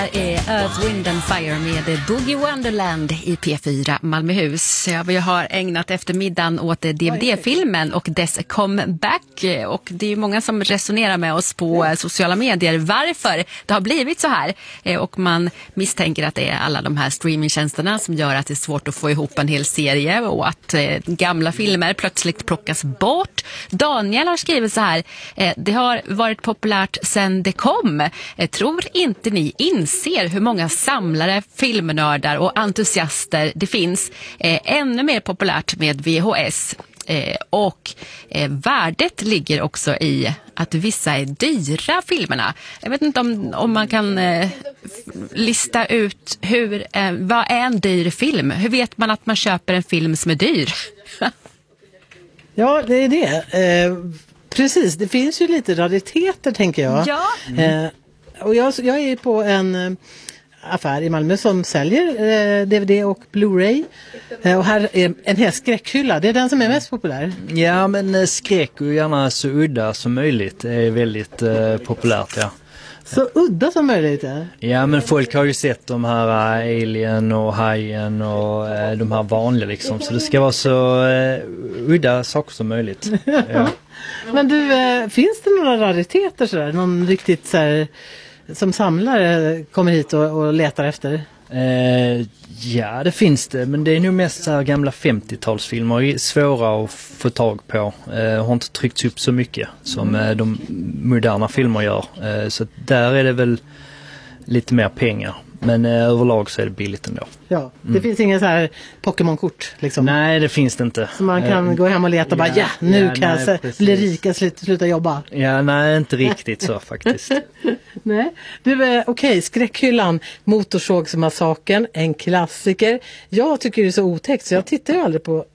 Earth, Wind and Fire med Boogie Wonderland i P4 Malmöhus. Vi har ägnat eftermiddagen åt DVD-filmen och dess comeback. Och det är ju många som resonerar med oss på sociala medier varför det har blivit så här. Och man misstänker att det är alla de här streamingtjänsterna som gör att det är svårt att få ihop en hel serie och att gamla filmer plötsligt plockas bort. Daniel har skrivit så här: det har varit populärt sedan det kom. Tror inte ni inser hur många samlare, filmnördar och entusiaster det finns? Ännu mer populärt med VHS. Och värdet ligger också i att vissa är dyra filmerna. Jag vet inte om man kan lista ut vad är en dyr film? Hur vet man att man köper en film som är dyr? Ja, det är det. Precis, det finns ju lite rariteter tänker jag. Ja. Och jag är på en affär i Malmö som säljer DVD och Blu-ray. Och här är en hel skräckhylla. Det är den som är mest populär. Ja, men skräck och gärna så udda som möjligt är väldigt populärt, ja. Så udda som möjligt, ja. Ja, men folk har ju sett de här Alien och Hajen och de här vanliga liksom. Så det ska vara så udda saker som möjligt. Ja. Men du, finns det några rariteter sådär? Någon riktigt så här, som samlare kommer hit och letar efter? Ja, det finns det. Men det är nog mest så här gamla 50-talsfilmer. Svåra att få tag på. Har inte tryckts upp så mycket som de moderna filmer gör. Så där är det väl lite mer pengar. Men överlag så är det billigt ändå. Ja, det finns ingen så här Pokémon-kort liksom. Nej, det finns det inte. Så man kan gå hem och leta och bara, nu kan jag bli rika, sluta jobba. Ja, nej, inte riktigt så faktiskt. Nej. Du, okej, skräckhyllan, Motorsågsmassakern, en klassiker. Jag tycker det är så otäckt så jag tittar ju aldrig på